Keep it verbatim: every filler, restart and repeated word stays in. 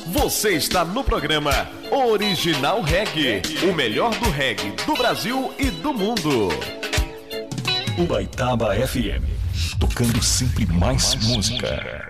Você está no programa Original Reggae, o melhor do reggae do Brasil e do mundo. Ubaitaba F M, tocando sempre mais música.